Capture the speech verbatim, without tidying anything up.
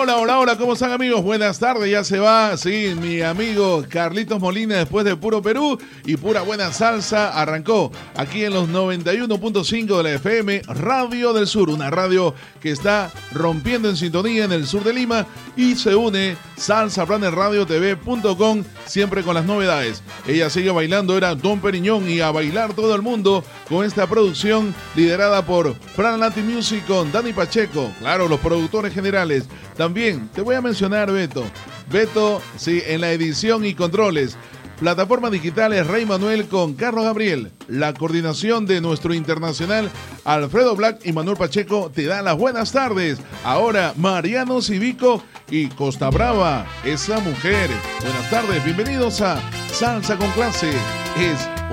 Hola, hola, hola, ¿cómo están, amigos? Buenas tardes, ya se va, sí, mi amigo Carlitos Molina, después de Puro Perú y pura buena salsa, arrancó aquí en los noventa y uno punto cinco de la F M, Radio del Sur, una radio que está rompiendo en sintonía en el sur de Lima y se une salsa planet radio t v punto com, siempre con las novedades. Ella sigue bailando, era Don Periñón, y a bailar todo el mundo con esta producción liderada por Fran Latin Music con Dani Pacheco, claro, los productores generales. También te voy a mencionar Beto. Beto, sí, en la edición y controles. Plataformas digitales Rey Manuel con Carlos Gabriel. La coordinación de nuestro internacional Alfredo Black y Manuel Pacheco te da las buenas tardes. Ahora Mariano Civico y Costa Brava, esa mujer. Buenas tardes, bienvenidos a Salsa con Clase. Es